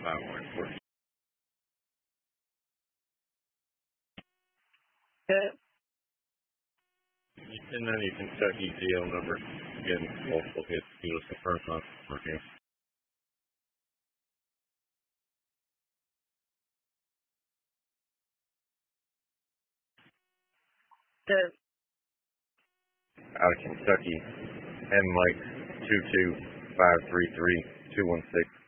514. Okay. And then your Kentucky GL number. Again, multiple hits. You was the first one working. Okay. Out of Kentucky, M Mike 22533 216.